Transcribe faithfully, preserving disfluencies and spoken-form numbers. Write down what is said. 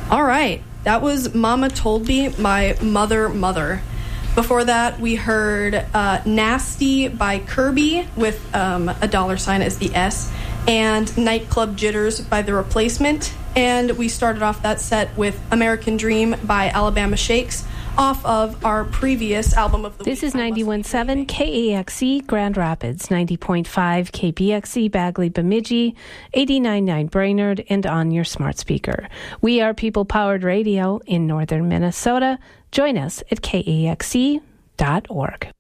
All right. That was Mama Told Me, my mother, mother. Before that, we heard uh, Nasty by Kirby with um, a dollar sign as the S, and Nightclub Jitters by The Replacement. And we started off that set with American Dream by Alabama Shakes, off of our previous album of the this week. This is ninety-one point seven K A X E Grand Rapids, ninety point five K B X E Bagley Bemidji, eighty-nine point nine Brainerd, and on your smart speaker. We are people-powered radio in northern Minnesota. Join us at K A X E dot org.